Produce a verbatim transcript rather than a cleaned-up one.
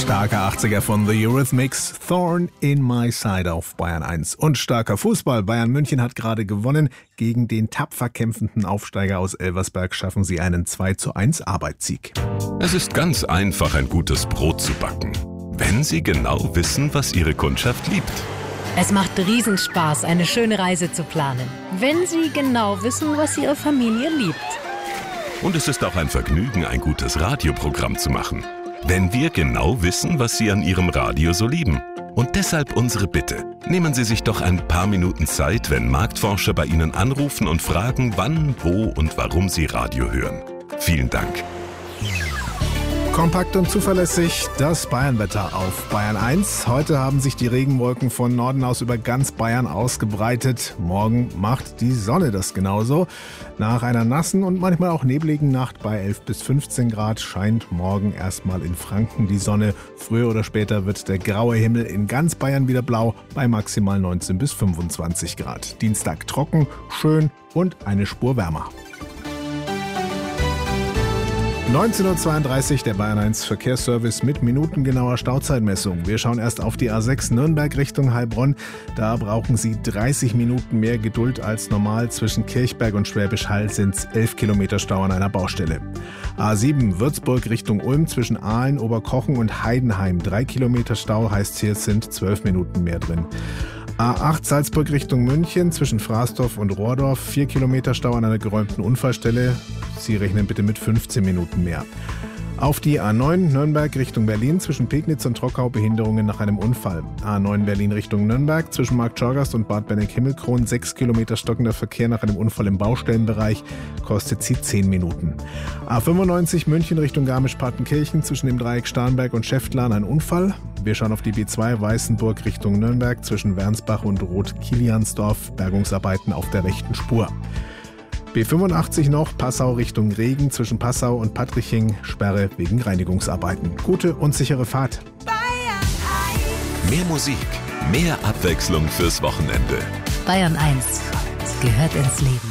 Starker achtziger von The Eurythmics, Thorn in My Side auf Bayern eins. Und starker Fußball. Bayern München hat gerade gewonnen. Gegen den tapfer kämpfenden Aufsteiger aus Elversberg schaffen sie einen zwei zu eins Arbeitssieg. Es ist ganz einfach, ein gutes Brot zu backen, wenn Sie genau wissen, was Ihre Kundschaft liebt. Es macht Riesenspaß, eine schöne Reise zu planen, wenn Sie genau wissen, was Ihre Familie liebt. Und es ist auch ein Vergnügen, ein gutes Radioprogramm zu machen, wenn wir genau wissen, was Sie an Ihrem Radio so lieben. Und deshalb unsere Bitte. Nehmen Sie sich doch ein paar Minuten Zeit, wenn Marktforscher bei Ihnen anrufen und fragen, wann, wo und warum Sie Radio hören. Vielen Dank. Kompakt und zuverlässig das Bayernwetter auf Bayern eins. Heute haben sich die Regenwolken von Norden aus über ganz Bayern ausgebreitet. Morgen macht die Sonne das genauso. Nach einer nassen und manchmal auch nebligen Nacht bei elf bis fünfzehn Grad scheint morgen erstmal in Franken die Sonne. Früher oder später wird der graue Himmel in ganz Bayern wieder blau bei maximal neunzehn bis fünfundzwanzig Grad. Dienstag trocken, schön und eine Spur wärmer. neunzehn Uhr zweiunddreißig, der Bayern eins Verkehrsservice mit minutengenauer Stauzeitmessung. Wir schauen erst auf die A sechs Nürnberg Richtung Heilbronn. Da brauchen Sie dreißig Minuten mehr Geduld als normal. Zwischen Kirchberg und Schwäbisch Hall sind es elf Kilometer Stau an einer Baustelle. A sieben Würzburg Richtung Ulm zwischen Aalen, Oberkochen und Heidenheim. Drei Kilometer Stau heißt, hier sind zwölf Minuten mehr drin. A acht Salzburg Richtung München zwischen Fraßdorf und Rohrdorf. Vier Kilometer Stau an einer geräumten Unfallstelle. Sie rechnen bitte mit fünfzehn Minuten mehr. Auf die A neun Nürnberg Richtung Berlin zwischen Pegnitz und Trockau Behinderungen nach einem Unfall. A neun Berlin Richtung Nürnberg zwischen Marktschorgast und Bad Benneck-Himmelkron. Sechs Kilometer stockender Verkehr nach einem Unfall im Baustellenbereich. Kostet sie zehn Minuten. A fünfundneunzig München Richtung Garmisch-Partenkirchen zwischen dem Dreieck Starnberg und Schäftlarn ein Unfall. Wir schauen auf die B zwei Weißenburg Richtung Nürnberg zwischen Wernsbach und Roth-Kiliansdorf. Bergungsarbeiten auf der rechten Spur. B fünfundachtzig noch, Passau Richtung Regen zwischen Passau und Patriching, Sperre wegen Reinigungsarbeiten. Gute und sichere Fahrt. Mehr Musik, mehr Abwechslung fürs Wochenende. Bayern eins gehört ins Leben.